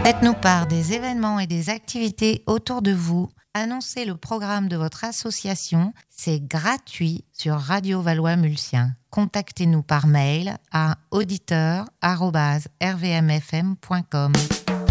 Faites-nous part des événements et des activités autour de vous. Annoncez le programme de votre association. C'est gratuit sur Radio Valois-Mulsien. Contactez-nous par mail à auditeur@rvmfm.com.